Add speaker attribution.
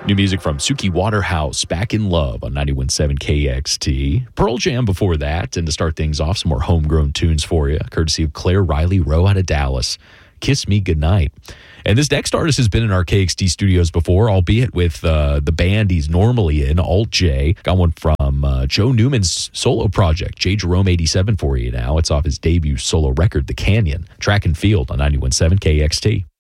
Speaker 1: New music from Suki Waterhouse, Back in Love on 91.7 KXT. Pearl Jam before that. And to start things off, some more homegrown tunes for you, courtesy of Claire Riley Rowe out of Dallas. Kiss Me Goodnight. And this next artist has been in our KXT studios before, albeit with the band he's normally in, Alt J. Got one from Joe Newman's solo project, J. Jerome 87 for you now. It's off his debut solo record, The Canyon. Track and Field on 91.7 KXT.